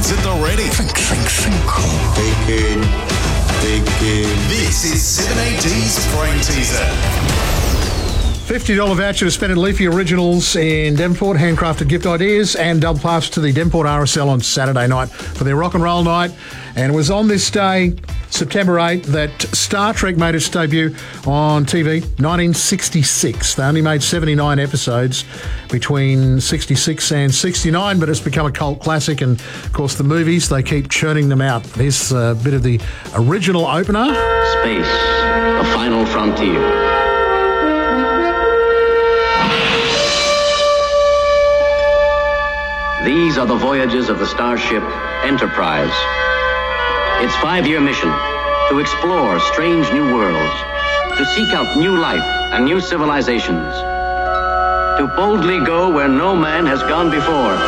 Phones at the ready. Thinking. This is 7AD's Brain Teaser. $50 voucher to spend at Leafy Originals in Devonport, handcrafted gift ideas, and double pass to the Devonport RSL on Saturday night for their rock and roll night. And it was on this day, September 8, that Star Trek made its debut on TV, 1966. They only made 79 episodes between 66 and 69, but it's become a cult classic. And, of course, the movies, they keep churning them out. Here's a bit of the original opener. Space, the final frontier. These are the voyages of the starship Enterprise. Its 5-year mission, to explore strange new worlds, to seek out new life and new civilizations, to boldly go where no man has gone before.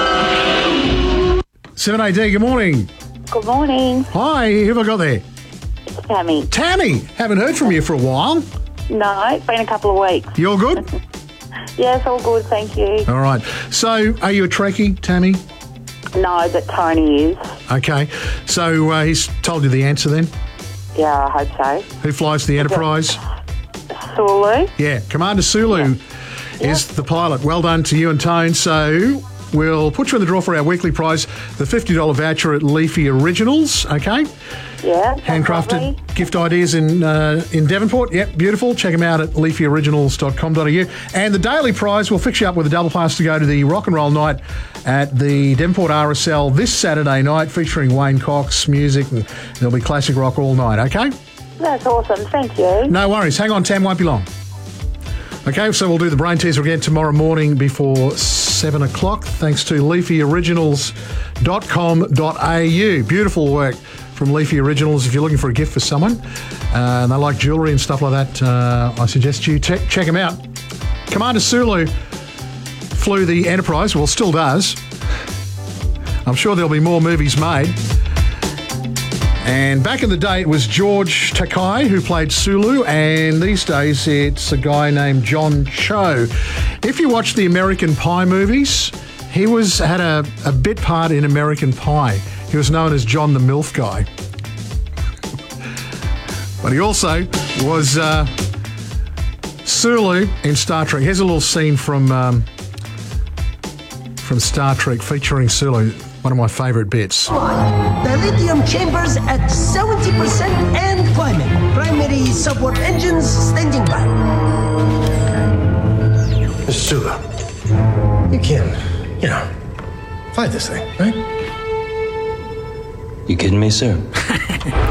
7AD, good morning. Good morning. Hi, who have I got there? It's Tammy. Tammy, haven't heard from you for a while. No, it's been a couple of weeks. You all good? Yes, all good, thank you. All right. So, are you a Trekkie, Tammy? No, but Tony is. Okay. So, he's told you the answer then? Yeah, I hope so. Who flies the Enterprise? Sulu? Yeah, Commander Sulu is the pilot. Well done to you and Tone. So, we'll put you in the draw for our weekly prize, the $50 voucher at Leafy Originals, okay? Yeah. Handcrafted lovely. gift ideas in Devonport. Yep, beautiful. Check them out at leafyoriginals.com.au. And the daily prize will fix you up with a double pass to go to the rock and roll night at the Devonport RSL this Saturday night, featuring Wayne Cox music, and there'll be classic rock all night, okay? That's awesome, thank you. No worries. Hang on, Tam, won't be long. Okay, so we'll do the brain teaser again tomorrow morning before 7 o'clock, thanks to leafyoriginals.com.au. Beautiful work from Leafy Originals. If you're looking for a gift for someone and they like jewellery and stuff like that, I suggest you check them out. Commander Sulu flew the Enterprise, well, still does. I'm sure there'll be more movies made. And back in the day, it was George Takei who played Sulu, and these days it's a guy named John Cho. If you watch the American Pie movies, he had a bit part in American Pie. He was known as John the MILF guy. But he also was Sulu in Star Trek. Here's a little scene from Star Trek featuring Sulu, one of my favourite bits. Dilithium chambers at 70% and climbing. Primary support engines standing by. Mr. Sulu, you can, fly this thing, right? You kidding me, sir?